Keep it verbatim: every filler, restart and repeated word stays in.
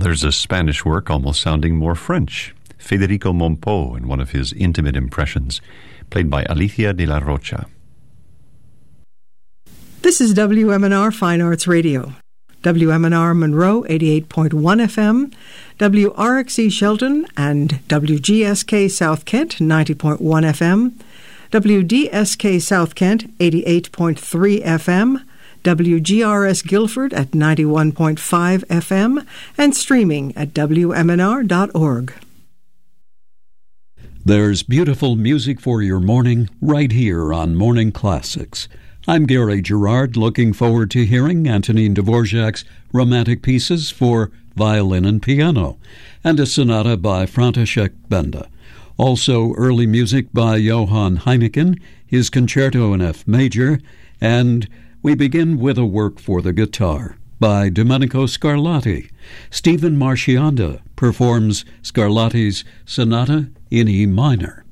there's a Spanish work almost sounding more French. Federico Mompo in one of his intimate impressions, played by Alicia de la Rocha. This is W M N R Fine Arts Radio. W M N R Monroe eighty-eight point one F M, W R X E Shelton and W G S K South Kent ninety point one F M, W D S K South Kent eighty-eight point three F M, W G R S Guilford at ninety-one point five F M, and streaming at W M N R dot org. There's beautiful music for your morning right here on Morning Classics. I'm Gary Gerard, looking forward to hearing Antonin Dvorak's romantic pieces for violin and piano, and a sonata by František Benda. Also early music by Johann Heineken, his concerto in F major, and we begin with a work for the guitar by Domenico Scarlatti. Stephen Marchionda performs Scarlatti's Sonata in E minor.